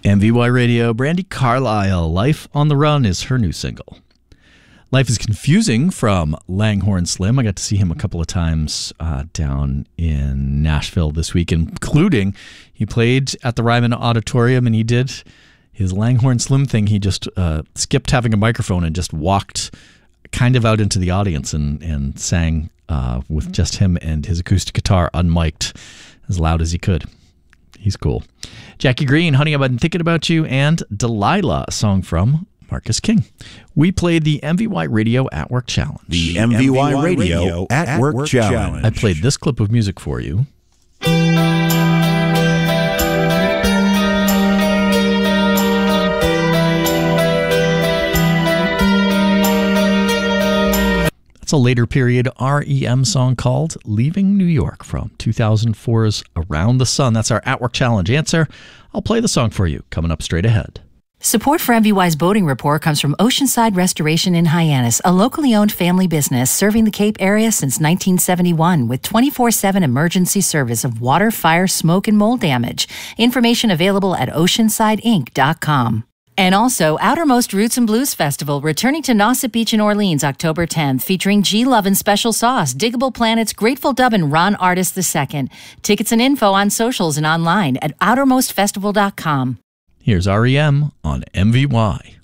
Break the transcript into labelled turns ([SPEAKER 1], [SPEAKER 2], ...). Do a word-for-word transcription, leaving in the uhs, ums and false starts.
[SPEAKER 1] M V Y Radio, Brandi Carlile, Life on the Run is her new single. Life is Confusing from Langhorne Slim. I got to see him a couple of times uh, down in Nashville this week, including he played at the Ryman Auditorium and he did his Langhorne Slim thing. He just uh, skipped having a microphone and just walked kind of out into the audience and, and sang uh, with just him and his acoustic guitar unmiked as loud as he could. He's cool. Jackie Green, Honey, I've Been Thinking About You, and Delilah, a song from Marcus King. We played the M V Y Radio At Work Challenge.
[SPEAKER 2] The M V Y Radio At Work Challenge.
[SPEAKER 1] I played this clip of music for you. It's a later period R E M song called Leaving New York from two thousand four's Around the Sun. That's our At Work Challenge answer. I'll play the song for you coming up straight ahead.
[SPEAKER 3] Support for M V Y's Boating Report comes from Oceanside Restoration in Hyannis, a locally owned family business serving the Cape area since nineteen seventy-one with twenty-four seven emergency service of water, fire, smoke, and mold damage. Information available at oceanside inc dot com. And also, Outermost Roots and Blues Festival, returning to Nauset Beach in Orleans October tenth, featuring G Love and Special Sauce, Diggable Planets, Grateful Dub, and Ron Artist the Second. Tickets and info on socials and online at outermost festival dot com.
[SPEAKER 1] Here's R E M on M V Y.